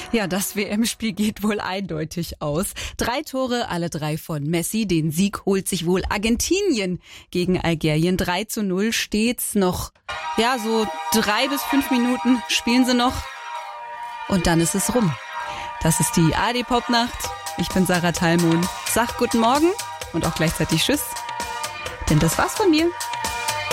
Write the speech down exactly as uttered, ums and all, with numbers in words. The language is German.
Ja, das W M-Spiel geht wohl eindeutig aus. Drei Tore, alle drei von Messi. Den Sieg holt sich wohl Argentinien gegen Algerien. drei zu null steht's noch. Ja, so drei bis fünf Minuten spielen sie noch. Und dann ist es rum. Das ist die A R D-Popnacht. Ich bin Sarah Thalmon. Sag guten Morgen und auch gleichzeitig Tschüss. Denn das war's von mir.